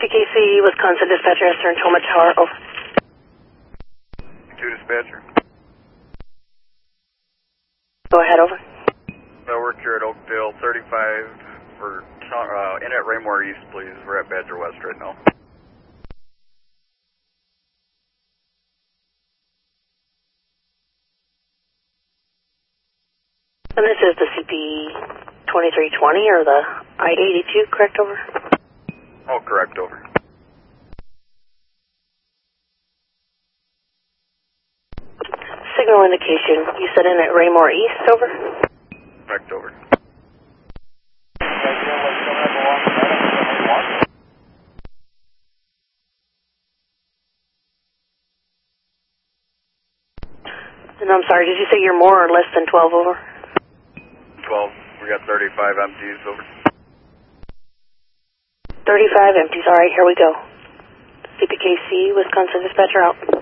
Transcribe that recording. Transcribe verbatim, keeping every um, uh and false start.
P K C, Wisconsin Dispatcher, Eastern Toma Tower, over. two Dispatcher. Go ahead, over. I work here at Oakdale, thirty-five for, uh, in at Raymore East, please. We're at Badger West right now. And this is the C P twenty-three twenty or the I eighty-two, correct, over? Oh, correct, over. Signal indication, you said in at Raymore East, over? Correct, over. And I'm sorry, did you say you're more or less than twelve, over? twelve. We got thirty-five empties, over. thirty-five empties, all right, here we go. C P K C, Wisconsin Dispatcher, out.